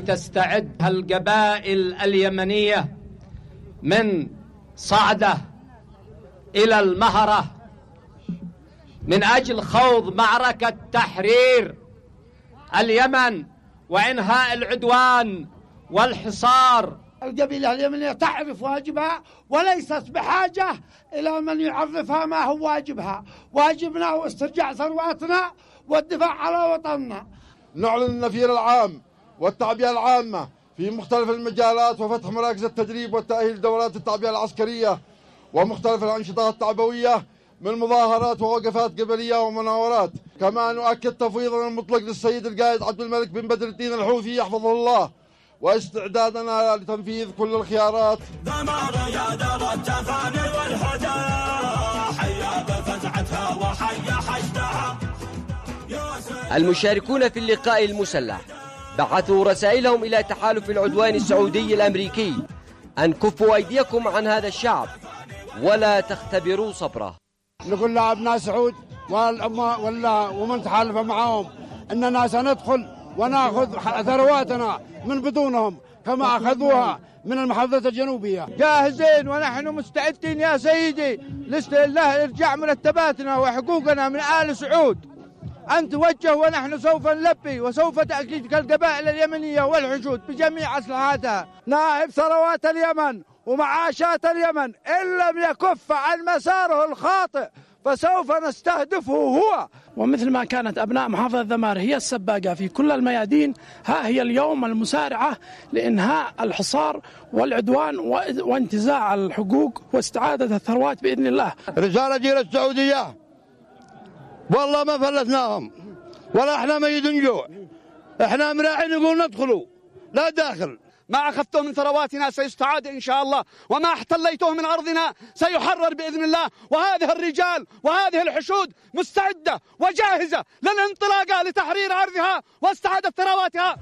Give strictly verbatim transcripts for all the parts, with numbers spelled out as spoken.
تستعد القبائل اليمنية من صعدة إلى المهرة من أجل خوض معركة تحرير اليمن وإنهاء العدوان والحصار. القبيلة اليمنية تعرف واجبها وليست بحاجة إلى من يعرفها ما هو واجبها. واجبنا هو استرجاع ثرواتنا والدفاع على وطننا. نعلن النفير العام والتعبئة العامة في مختلف المجالات وفتح مراكز التدريب والتأهيل دورات التعبئة العسكرية ومختلف الأنشطة التعبوية من مظاهرات ووقفات قبلية ومناورات. كما نؤكد تفويضنا المطلق للسيد القائد عبد الملك بن بدر الدين الحوثي يحفظه الله واستعدادنا لتنفيذ كل الخيارات. المشاركون في اللقاء المسلح بعثوا رسائلهم إلى تحالف العدوان السعودي الأمريكي أن كفوا أيديكم عن هذا الشعب ولا تختبروا صبره. نقول لأبناء سعود ولا ومن تحالف معهم أننا سندخل ونأخذ ثرواتنا من بطونهم كما أخذوها من المحافظة الجنوبية. جاهزين ونحن مستعدين يا سيدي لاستهلاك إرجاع مرتباتنا وحقوقنا من آل سعود أن توجه، ونحن سوف نلبي وسوف تأكيد كالقبائل اليمنية والحشود بجميع أسلحاتها. نائب ثروات اليمن ومعاشات اليمن إن لم يكف عن مساره الخاطئ فسوف نستهدفه هو. ومثل ما كانت أبناء محافظة ذمار هي السباقة في كل الميادين، ها هي اليوم المسارعة لإنهاء الحصار والعدوان وانتزاع الحقوق واستعادة الثروات بإذن الله. رجال جيل السعودية والله ما فلتناهم ولا احنا ميدون جوع، احنا مراعين نقول ندخلوا لا داخل. ما أخذته من ثرواتنا سيستعاد إن شاء الله، وما احتليته من أرضنا سيحرر بإذن الله. وهذه الرجال وهذه الحشود مستعدة وجاهزة للانطلاقة لتحرير أرضها واستعادة ثرواتها.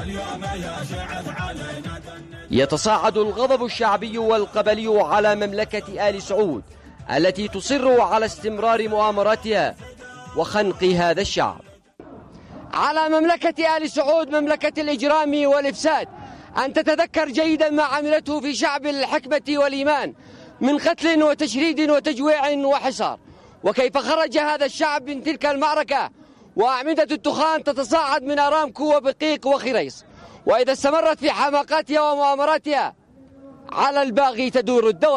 يتصاعد الغضب الشعبي والقبلي على مملكة آل سعود التي تصر على استمرار مؤامراتها وخنق هذا الشعب. على مملكة آل سعود مملكة الإجرام والإفساد أن تتذكر جيدا ما عملته في شعب الحكمة والإيمان من قتل وتشريد وتجويع وحصار، وكيف خرج هذا الشعب من تلك المعركة وأعمدة الدخان تتصاعد من أرامكو وبقيق وخريص. وإذا استمرت في حماقاتها ومؤامراتها على الباغي تدور الدوائر.